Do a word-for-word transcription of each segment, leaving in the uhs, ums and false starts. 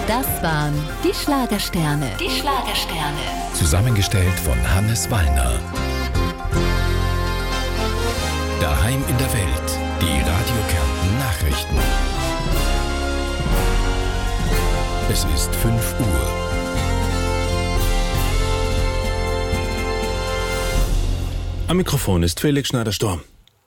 Das waren die Schlagersterne. Die Schlagersterne. Zusammengestellt von Hannes Wallner. Daheim in der Welt. Die Radio Kärnten Nachrichten. Es ist fünf Uhr. Am Mikrofon ist Felix Schneider-Storm.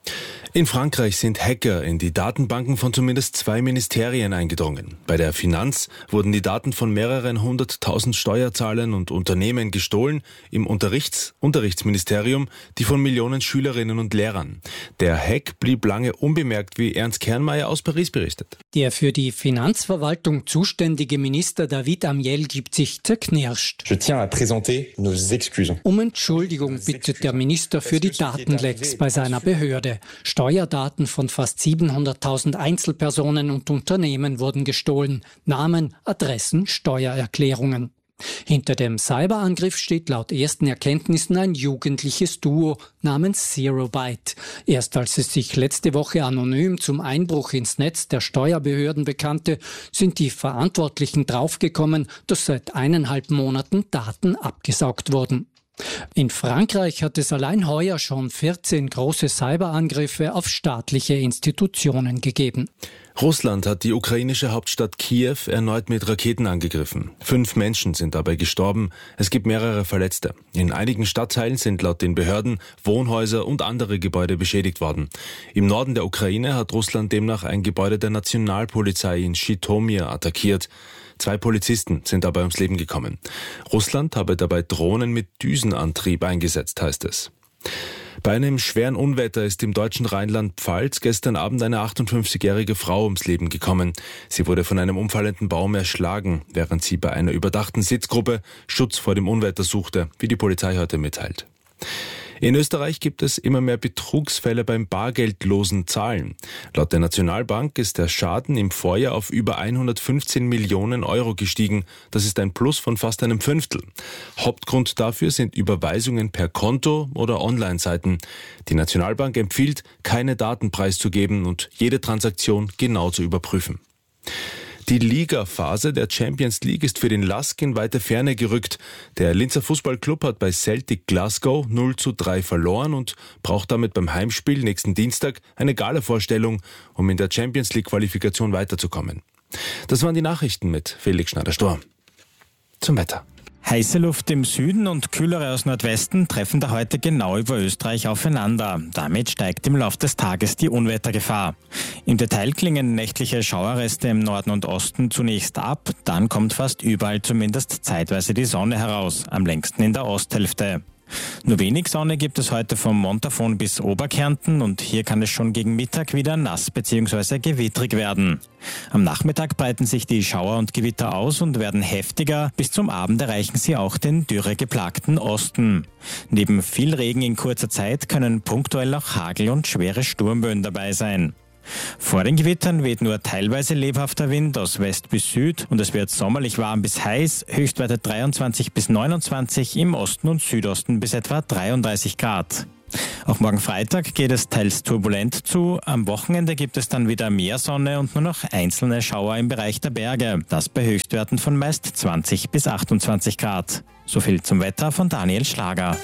In Frankreich sind Hacker in die Datenbanken von zumindest zwei Ministerien eingedrungen. Bei der Finanz wurden die Daten von mehreren hunderttausend Steuerzahlern und Unternehmen gestohlen, im Unterrichts- Unterrichtsministerium die von Millionen Schülerinnen und Lehrern. Der Hack blieb lange unbemerkt, wie Ernst Kernmeier aus Paris berichtet. Der für die Finanzverwaltung zuständige Minister David Amiel gibt sich zerknirscht. Je tiens à présenter nos excuses. Um Entschuldigung bittet der Minister für die Datenlecks bei seiner Behörde. Steuerdaten von fast siebenhunderttausend Einzelpersonen und Unternehmen wurden gestohlen. Namen, Adressen, Steuererklärungen. Hinter dem Cyberangriff steht laut ersten Erkenntnissen ein jugendliches Duo namens Zero Byte. Erst als es sich letzte Woche anonym zum Einbruch ins Netz der Steuerbehörden bekannte, sind die Verantwortlichen draufgekommen, dass seit eineinhalb Monaten Daten abgesaugt wurden. In Frankreich hat es allein heuer schon vierzehn große Cyberangriffe auf staatliche Institutionen gegeben. Russland hat die ukrainische Hauptstadt Kiew erneut mit Raketen angegriffen. Fünf Menschen sind dabei gestorben. Es gibt mehrere Verletzte. In einigen Stadtteilen sind laut den Behörden Wohnhäuser und andere Gebäude beschädigt worden. Im Norden der Ukraine hat Russland demnach ein Gebäude der Nationalpolizei in Schitomir attackiert. Zwei Polizisten sind dabei ums Leben gekommen. Russland habe dabei Drohnen mit Düsenantrieb eingesetzt, heißt es. Bei einem schweren Unwetter ist im deutschen Rheinland-Pfalz gestern Abend eine achtundfünfzigjährige Frau ums Leben gekommen. Sie wurde von einem umfallenden Baum erschlagen, während sie bei einer überdachten Sitzgruppe Schutz vor dem Unwetter suchte, wie die Polizei heute mitteilt. In Österreich gibt es immer mehr Betrugsfälle beim bargeldlosen Zahlen. Laut der Nationalbank ist der Schaden im Vorjahr auf über hundertfünfzehn Millionen Euro gestiegen. Das ist ein Plus von fast einem Fünftel. Hauptgrund dafür sind Überweisungen per Konto oder Online-Seiten. Die Nationalbank empfiehlt, keine Daten preiszugeben und jede Transaktion genau zu überprüfen. Die Ligaphase der Champions League ist für den L A S K in weite Ferne gerückt. Der Linzer Fußballclub hat bei Celtic Glasgow null zu drei verloren und braucht damit beim Heimspiel nächsten Dienstag eine Gala-Vorstellung, um in der Champions League-Qualifikation weiterzukommen. Das waren die Nachrichten mit Felix Schneider-Storm. Zum Wetter. Heiße Luft im Süden und kühlere aus Nordwesten treffen da heute genau über Österreich aufeinander. Damit steigt im Laufe des Tages die Unwettergefahr. Im Detail klingen nächtliche Schauerreste im Norden und Osten zunächst ab, dann kommt fast überall zumindest zeitweise die Sonne heraus, am längsten in der Osthälfte. Nur wenig Sonne gibt es heute vom Montafon bis Oberkärnten und hier kann es schon gegen Mittag wieder nass bzw. gewittrig werden. Am Nachmittag breiten sich die Schauer und Gewitter aus und werden heftiger. Bis zum Abend erreichen sie auch den dürregeplagten Osten. Neben viel Regen in kurzer Zeit können punktuell auch Hagel und schwere Sturmböen dabei sein. Vor den Gewittern weht nur teilweise lebhafter Wind aus West bis Süd und es wird sommerlich warm bis heiß, Höchstwerte dreiundzwanzig bis neunundzwanzig, im Osten und Südosten bis etwa dreiunddreißig Grad. Auch morgen Freitag geht es teils turbulent zu, am Wochenende gibt es dann wieder mehr Sonne und nur noch einzelne Schauer im Bereich der Berge, das bei Höchstwerten von meist zwanzig bis achtundzwanzig Grad. So viel zum Wetter von Daniel Schlager.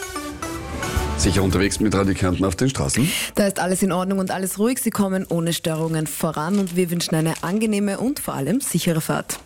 Sicher unterwegs mit Radio Kärnten auf den Straßen? Da ist alles in Ordnung und alles ruhig. Sie kommen ohne Störungen voran und wir wünschen eine angenehme und vor allem sichere Fahrt.